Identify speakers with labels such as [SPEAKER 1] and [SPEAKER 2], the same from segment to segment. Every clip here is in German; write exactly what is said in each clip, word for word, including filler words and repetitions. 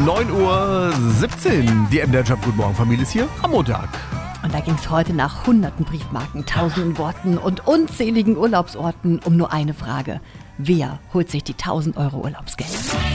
[SPEAKER 1] neun Uhr siebzehn. Die M D R Jump Guten Morgen Familie ist hier am Montag.
[SPEAKER 2] Und da ging es heute nach hunderten Briefmarken, tausenden Worten und unzähligen Urlaubsorten um nur eine Frage. Wer holt sich die tausend Euro Urlaubsgeld?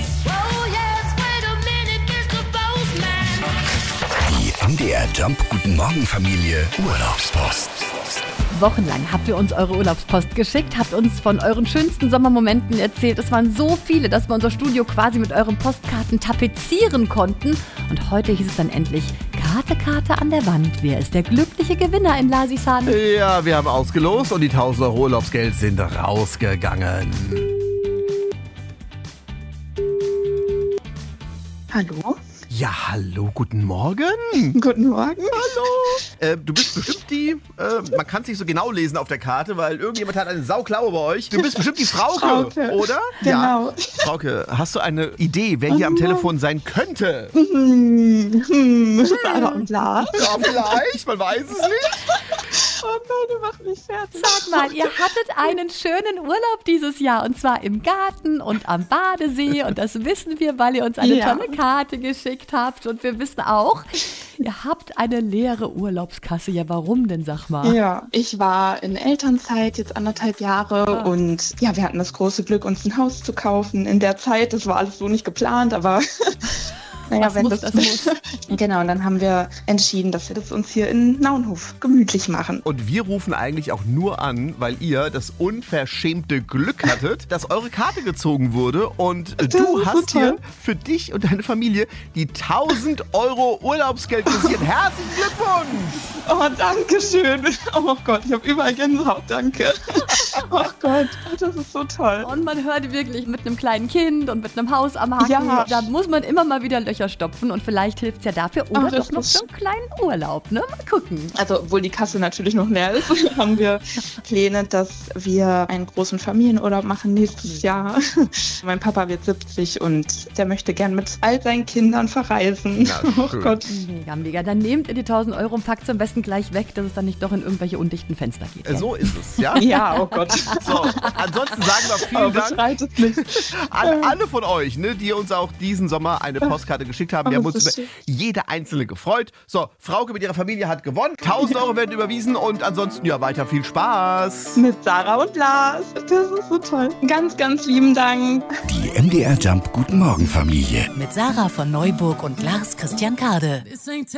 [SPEAKER 3] Die M D R Jump Guten Morgen Familie Urlaubspost.
[SPEAKER 2] Wochenlang habt ihr uns eure Urlaubspost geschickt, habt uns von euren schönsten Sommermomenten erzählt. Es waren so viele, dass wir unser Studio quasi mit euren Postkarten tapezieren konnten. Und heute hieß es dann endlich, Karte, Karte an der Wand. Wer ist der glückliche Gewinner in Lasisan?
[SPEAKER 1] Ja, wir haben ausgelost und die tausend Euro Urlaubsgeld sind rausgegangen.
[SPEAKER 4] Hallo?
[SPEAKER 1] Ja, hallo, guten Morgen.
[SPEAKER 4] Guten Morgen.
[SPEAKER 1] Hallo. Äh, du bist bestimmt die, äh, man kann es nicht so genau lesen auf der Karte, weil irgendjemand hat eine Sauklaue bei euch. Du bist bestimmt die Frauke,
[SPEAKER 4] Frauke.
[SPEAKER 1] Oder?
[SPEAKER 4] Genau.
[SPEAKER 1] Ja. Frauke, hast du eine Idee, wer hier am Telefon sein könnte?
[SPEAKER 4] Hm, hm, Sarah und Lars.
[SPEAKER 1] Ja, vielleicht, man weiß es nicht.
[SPEAKER 4] Oh nein, du machst mich fertig.
[SPEAKER 2] Sag mal, ihr hattet einen schönen Urlaub dieses Jahr und zwar im Garten und am Badesee und das wissen wir, weil ihr uns eine
[SPEAKER 4] Ja.
[SPEAKER 2] tolle Karte geschickt habt und wir wissen auch, ihr habt eine leere Urlaubskasse. Ja, warum denn, sag mal?
[SPEAKER 4] Ja, ich war in Elternzeit jetzt anderthalb Jahre
[SPEAKER 2] Ah.
[SPEAKER 4] und ja, wir hatten das große Glück, uns ein Haus zu kaufen in der Zeit. Das war alles so nicht geplant, aber naja,
[SPEAKER 2] Was
[SPEAKER 4] wenn
[SPEAKER 2] muss,
[SPEAKER 4] das,
[SPEAKER 2] das muss.
[SPEAKER 4] Genau, und dann haben wir entschieden, dass wir das uns hier in Naunhof gemütlich machen.
[SPEAKER 1] Und wir rufen eigentlich auch nur an, weil ihr das unverschämte Glück hattet, dass eure Karte gezogen wurde und äh,
[SPEAKER 4] Das
[SPEAKER 1] du
[SPEAKER 4] ist so
[SPEAKER 1] hast hier
[SPEAKER 4] toll.
[SPEAKER 1] für dich und deine Familie die tausend Euro Urlaubsgeld kassiert. Herzlichen Glückwunsch!
[SPEAKER 4] Oh, danke schön. Oh Gott, ich habe überall Gänsehaut, danke. Oh Gott, das ist so toll.
[SPEAKER 2] Und man hört wirklich mit einem kleinen Kind und mit einem Haus am Haken,
[SPEAKER 4] Ja.
[SPEAKER 2] da muss man immer mal wieder Löcher stopfen und vielleicht hilft es ja dafür oder
[SPEAKER 4] Ach, das
[SPEAKER 2] doch noch
[SPEAKER 4] ist-
[SPEAKER 2] so einen kleinen Urlaub, ne? Mal gucken.
[SPEAKER 4] Also, obwohl die Kasse natürlich noch leer ist, haben wir Pläne, dass wir einen großen Familienurlaub machen nächstes Jahr. Mein Papa wird siebzig und der möchte gern mit all seinen Kindern verreisen.
[SPEAKER 1] Na,
[SPEAKER 4] Oh
[SPEAKER 1] schön.
[SPEAKER 4] Gott.
[SPEAKER 2] Mega, mega. Dann nehmt ihr die tausend Euro und packt es am besten gleich weg, dass es dann nicht doch in irgendwelche undichten Fenster geht.
[SPEAKER 1] Äh, So ist es, ja?
[SPEAKER 4] Ja, oh Gott.
[SPEAKER 1] So, ansonsten sagen wir
[SPEAKER 4] Aber
[SPEAKER 1] vielen Dank
[SPEAKER 4] beschreit es nicht.
[SPEAKER 1] an alle von euch, ne, die uns auch diesen Sommer eine Postkarte geschickt haben. Wir
[SPEAKER 4] Oh,
[SPEAKER 1] haben
[SPEAKER 4] das
[SPEAKER 1] uns
[SPEAKER 4] ist
[SPEAKER 1] über
[SPEAKER 4] schön.
[SPEAKER 1] jede einzelne gefreut. So, Frauke mit ihrer Familie hat gewonnen. tausend Euro werden überwiesen und ansonsten, ja, weiter viel Spaß.
[SPEAKER 4] Mit Sarah und Lars. Das ist so toll. Ganz, ganz lieben Dank.
[SPEAKER 3] Die M D R Jump Guten Morgen Familie.
[SPEAKER 5] Mit Sarah von Neuburg und Lars Christian Kade.